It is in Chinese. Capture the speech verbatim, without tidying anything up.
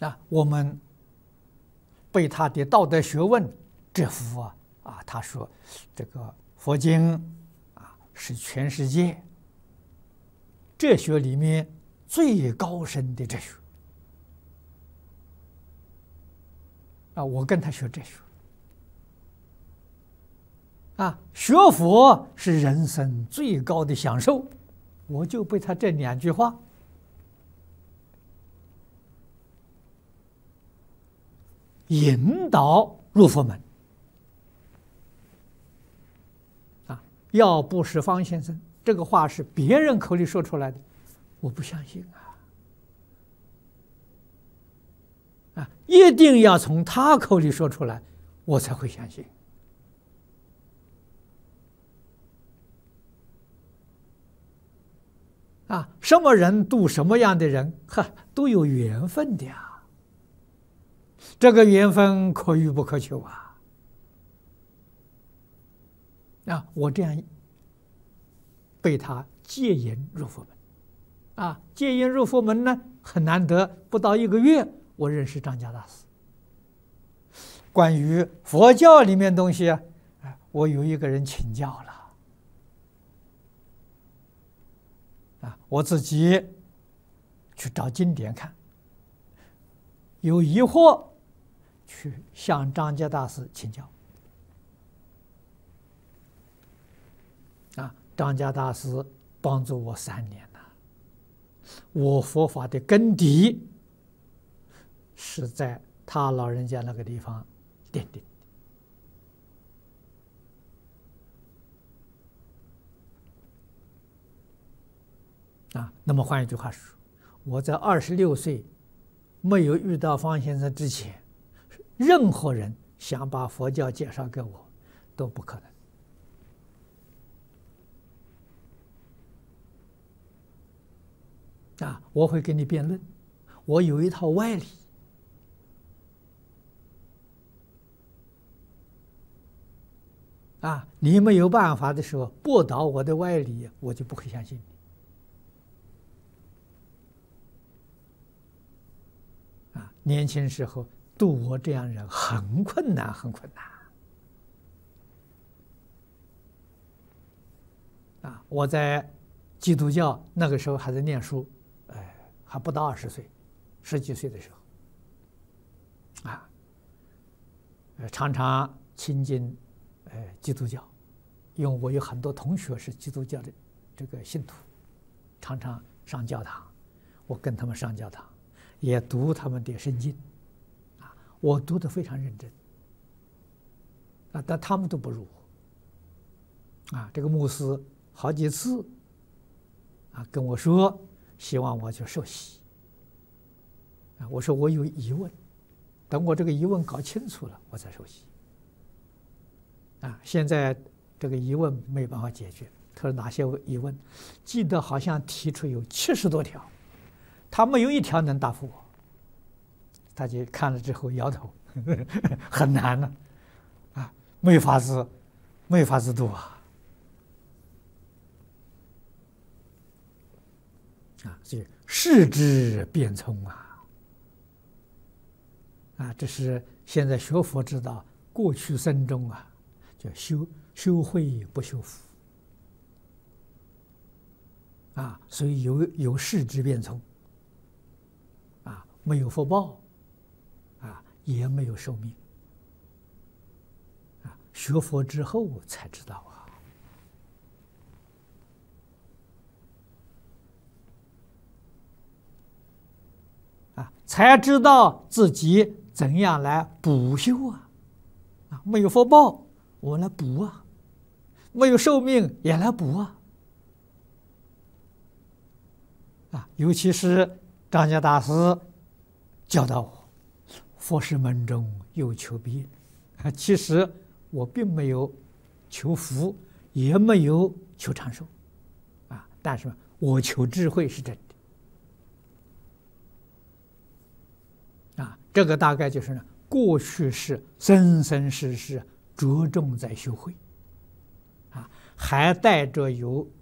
啊，我们被他的道德学问折服啊啊！他说，这个佛经啊是全世界哲学里面最高深的哲学啊！我跟他学哲学啊，学佛是人生最高的享受，我就被他这两句话引导入佛门啊！要不是方先生这个话是别人口里说出来的，我不相信啊！啊，一定要从他口里说出来，我才会相信啊！什么人度什么样的人，哈，都有缘分的呀。这个缘分可遇不可求啊！啊，我这样被他接引入佛门，啊，接引入佛门呢很难得，不到一个月，我认识张家大师。关于佛教里面东西啊，我有一个人请教了，啊，我自己去找经典看，有疑惑。去向张家大师请教啊！张家大师帮助我三年了，我佛法的根底是在他老人家那个地方奠定啊。那么换一句话说，我在二十六岁没有遇到方先生之前，任何人想把佛教介绍给我都不可能啊！我会跟你辩论，我有一套歪理啊！你没有办法的时候驳倒我的歪理，我就不会相信你啊！年轻时候度我这样人很困难，很困难啊！我在基督教那个时候还在念书，哎，还不到二十岁，十几岁的时候，啊，常常亲近呃基督教，因为我有很多同学是基督教的这个信徒，常常上教堂，我跟他们上教堂，也读他们的圣经。我读得非常认真啊，但他们都不如我啊。这个牧师好几次啊跟我说，希望我去受洗啊。我说我有疑问，等我这个疑问搞清楚了，我再受洗啊。现在这个疑问没办法解决。他说哪些疑问？记得好像提出有七十多条，他没有一条能答复我。大家看了之后摇头，呵呵很难呢，啊，没法子，没法子读啊，啊，所以世之变聪啊，啊，这是现在学佛之道，过去僧中啊，叫修修慧不修福，啊，所以有有世之变聪，啊，没有福报。也没有寿命啊！学佛之后才知道啊，啊，才知道自己怎样来补修啊！啊，没有福报，我来补啊；没有寿命，也来补啊！啊，尤其是张家大师教导我。佛事门中有求必应啊！其实我并没有求福，也没有求长寿啊，但是我求智慧是真的啊。这个大概就是呢，过去是生生世世着重在修慧啊，还带着有